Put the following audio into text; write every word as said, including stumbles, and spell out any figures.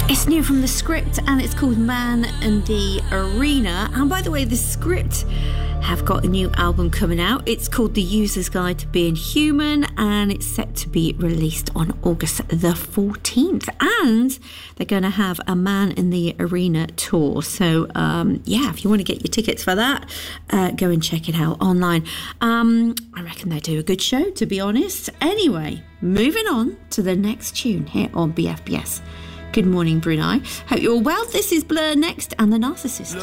It's new from The Script and it's called Man in the Arena. And by the way, The Script have got a new album coming out. It's called The User's Guide to Being Human and it's set to be released on August the fourteenth. And they're going to have a Man in the Arena tour. So, um, yeah, if you want to get your tickets for that, uh, go and check it out online. Um, I reckon they do a good show, to be honest. Anyway, moving on to the next tune here on B F B S. Good morning, Brunei. Hope you're all well. This is Blur next and The Narcissist.